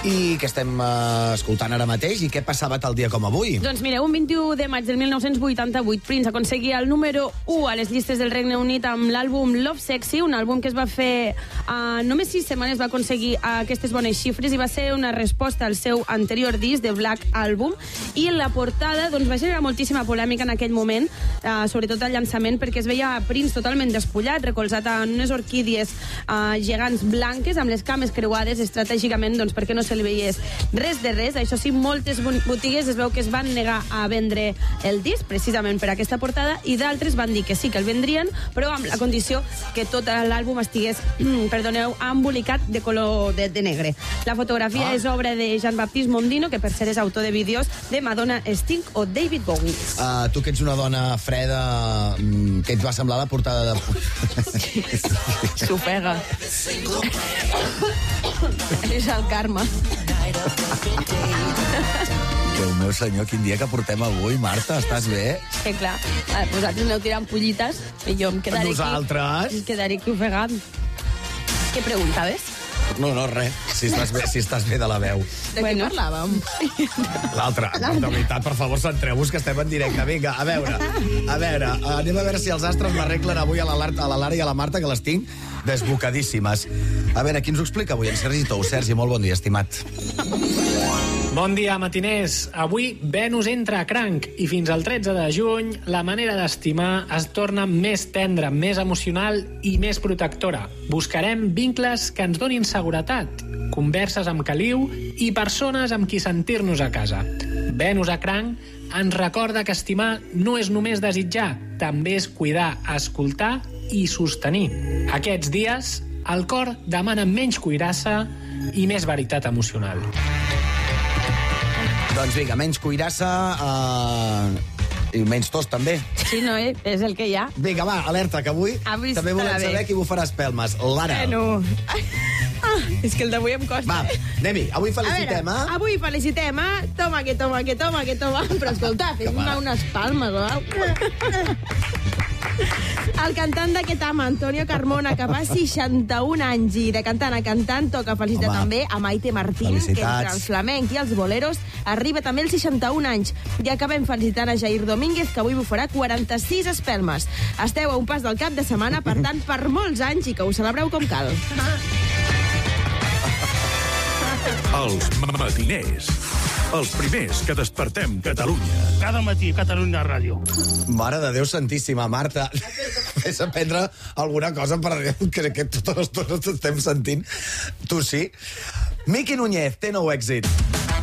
I què estem escoltant ara mateix? I què passava tal dia com avui? Doncs mira, un 21 de maig del 1988, Prince aconseguia el número 1 a les llistes del Regne Unit amb l'àlbum Love Sexy, un àlbum que es va fer només 6 setmanes va aconseguir aquestes bones xifres i va ser una resposta al seu anterior disc, The Black Album, i en la portada doncs, va generar moltíssima polèmica en aquell moment, sobretot al llançament, perquè es veia Prince totalment despullat, recolzat en unes orquídies gegants blanques, amb les cames creuades estratègicament, doncs, perquè no se li veiés res de res. Això sí, moltes botigues es veu que es van negar a vendre el disc precisament per aquesta portada i d'altres van dir que sí, que el vendrien, però amb la condició que tot l'àlbum estigués embolicat de color de negre. La fotografia és obra de Jean-Baptiste Mondino, que per cert és autor de vídeos de Madonna, Sting o David Bowie. Tu que ets una dona freda, què et va semblar la portada de... S'ofega. És el karma. Déu meu senyor, quin dia que portem avui, Marta, estàs bé? Que clar, vosaltres aneu tirant pollites i jo em quedaré Nosaltres? aquí. Em quedaré aquí ofegant. Què preguntaves? No, res. Si estàs bé de la veu. De què parlàvem? L'altre. De veritat, per favor, centreu-vos que estem en directe. Vinga, a veure, anem a veure si els astres m'arreglen avui a la Lara i a la Marta, que les tinc desbocadíssimes. A veure, qui ens ho explica avui? En Sergi Tou. Sergi, molt bon dia, estimat. Bon dia, matiners. Avui Venus entra a cranc i fins al 13 de juny la manera d'estimar es torna més tendra, més emocional i més protectora. Buscarem vincles que ens donin seguretat, converses amb caliu i persones amb qui sentir-nos a casa. Venus a cranc ens recorda que estimar no és només desitjar, també és cuidar, escoltar i sostenir. Aquests dies, el cor demana menys cuirassa i més veritat emocional. Doncs vinga, menys cuirassa i menys tos també. Sí, no, és el que hi ha. Vinga, va, alerta, que avui també volem saber qui bufarà espelmes. Lara. Bueno. És que el d'avui em costa. Va, anem-hi. Avui felicitem, Avui felicitem, Toma, que toma. Però escolta, fes-me unes palmes, El cantant d'aquest home, Antonio Carmona, que fa 61 anys i de cantant a cantant toca felicitar també a Maite Martín, que entre el flamenc i els boleros arriba també als 61 anys. I acabem felicitant a Jair Domínguez, que avui bufarà 46 espelmes. Esteu a un pas del cap de setmana, per tant, per molts anys i que ho celebreu com cal. Els matiners. Els primers que despertem Catalunya. Cada matí, Catalunya Ràdio. Mare de Déu santíssima, Marta. Fes aprendre alguna cosa per Déu, que tota l'estona t'estem sentint. Tu sí. Miqui Núñez té nou èxit.